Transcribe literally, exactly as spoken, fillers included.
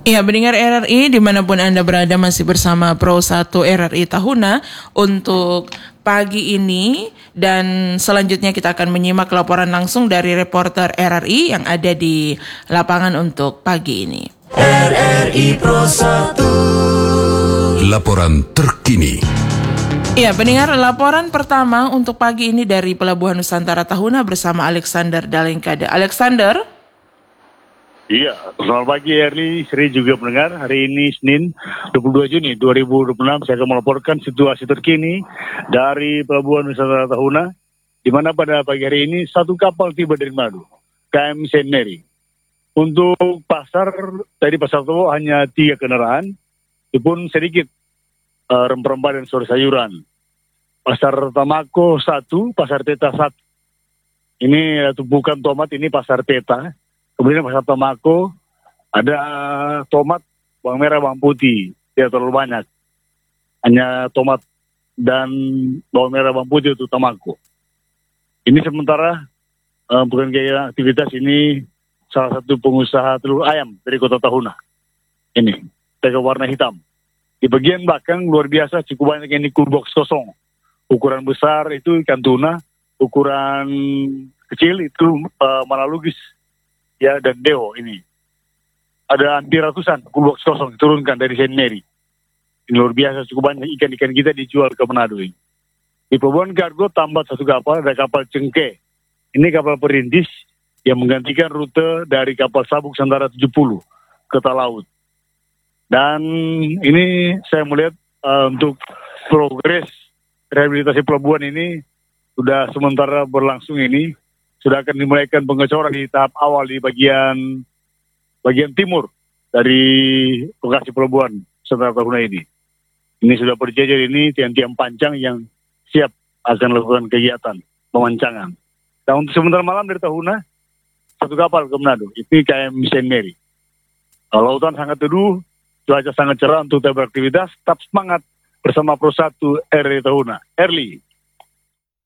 Ya, pendengar R R I dimanapun Anda berada masih bersama Pro satu R R I Tahuna untuk pagi ini, dan selanjutnya kita akan menyimak laporan langsung dari reporter R R I yang ada di lapangan untuk pagi ini. R R I Pro satu. Laporan terkini. Ya, pendengar, laporan pertama untuk pagi ini dari Pelabuhan Nusantara Tahuna bersama Alexander Dalengkade. Alexander? Iya, selamat pagi Erli, Sri juga pendengar. Hari ini Senin dua puluh dua Juni dua ribu dua puluh enam saya akan melaporkan situasi terkini dari Pelabuhan Nusantara Tahuna, di mana pada pagi hari ini satu kapal tiba dari Manado, K M Saint Mary. Untuk pasar, dari pasar Towo hanya tiga kendaraan, itu pun sedikit uh, rempah-rempah dan sayur-sayuran. Pasar Tamako satu, pasar Teta satu. Ini tumpukan tomat, ini pasar Teta. Kemudian pasar Tamako ada tomat, bawang merah, bawang putih, tidak terlalu banyak. Hanya tomat dan bawang merah, bawang putih untuk Tamako. Ini sementara uh, bukan gaya aktivitas, ini salah satu pengusaha telur ayam dari kota Tahuna. Ini, tega warna hitam. Di bagian belakang luar biasa cukup banyak ini cool box kosong. Ukuran besar itu ikan tuna, ukuran kecil itu uh, Malalugis. Ya, dan Deo ini. Ada hampir ratusan cool box kosong diturunkan dari Saint Mary. Ini luar biasa, cukup banyak ikan-ikan kita dijual ke Manado ini. Di Pelabuhan Kargo tambah satu kapal, ada kapal Cengke. Ini kapal perintis yang menggantikan rute dari kapal Sabuk Santara tujuh puluh ke Talaut. Dan ini saya melihat uh, untuk progres rehabilitasi pelabuhan ini sudah sementara berlangsung ini. Sudah akan dimulaikan pengecoran di tahap awal di bagian bagian timur dari lokasi pelabuhan Nusantara Tahuna ini. Ini sudah berjajar ini tiang-tiang pancang yang siap akan melakukan kegiatan pemancangan. Dan untuk sementara malam dari Tahuna, satu kapal ke Manado, itu K M Saint Mary. Lautan sangat teduh, cuaca sangat cerah untuk beraktivitas, tetap semangat bersama Pro satu R R I Tahuna. Early.